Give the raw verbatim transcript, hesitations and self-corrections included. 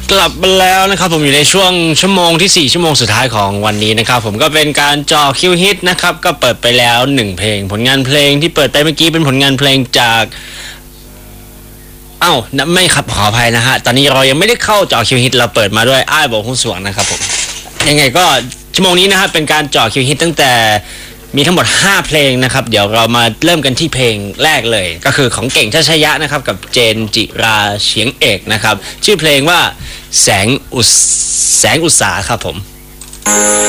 กลับมาแล้วนะครับผมอยู่ในช่วงชั่วโมงที่สี่ชั่วโมงสุดท้ายของวันนี้นะครับผมก็เป็นการเจาะคิวฮิตนะครับก็เปิดไปแล้วหนึ่งเพลงผลงานเพลงที่เปิดไปเมื่อกี้เป็นผลงานเพลงจากเอ้าไม่ครับขออภัยนะฮะตอนนี้เรายังไม่ได้เข้าเจาะคิวฮิตเราเปิดมาด้วยอ้ายบอกหุ้นส่วงนะครับผมยังไงก็ชั่วโมงนี้นะครับเป็นการเจาะคิวฮิตตั้งแต่มีทั้งหมดห้าเพลงนะครับเดี๋ยวเรามาเริ่มกันที่เพลงแรกเลยก็คือของเก่งทัชยะนะครับกับเจนจิราเฉียงเอกนะครับชื่อเพลงว่าแสงอุสแสงอุตสาครับผม